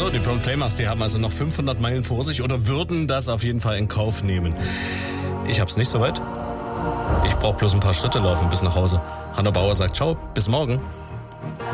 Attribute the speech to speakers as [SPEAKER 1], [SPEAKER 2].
[SPEAKER 1] So, die Proclaimers, die haben also noch 500 Meilen vor sich oder würden das auf jeden Fall in Kauf nehmen. Ich hab's nicht so weit. Ich brauche bloß ein paar Schritte laufen bis nach Hause. Hanno Bauer sagt ciao, bis morgen.